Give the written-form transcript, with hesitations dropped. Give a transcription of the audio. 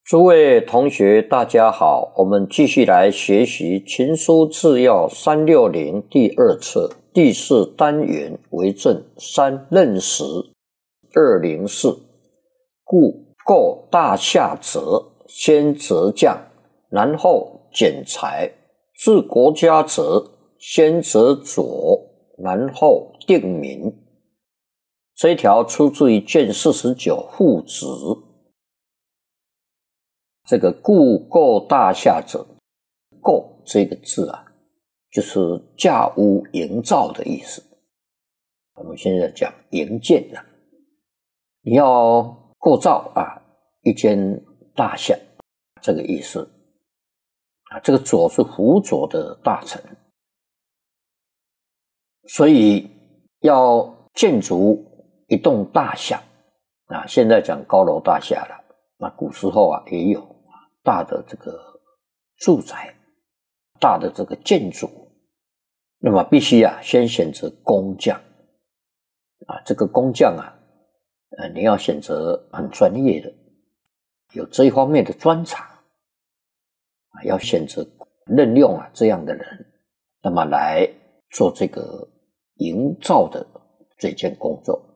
诸位同学，大家好，我们继续来学习《群书治要360》第二册第4单元为政3任时204。故构大夏者，先择将，然后检才；治国家者，先择佐，然后定民。这一条出自于卷49父子。这个故构大夏者，构这个字啊，就是架屋营造的意思。我们现在讲营建啊，你要构造啊一间大厦，这个意思啊。这个佐是辅佐的大臣，所以要建筑一栋大厦啊。现在讲高楼大厦了，那古时候啊也有大的这个住宅，大的这个建筑，那么必须啊先选择工匠啊。这个工匠啊，你要选择很专业的，有这一方面的专长啊，要选择任用啊这样的人，那么来做这个营造的这件工作。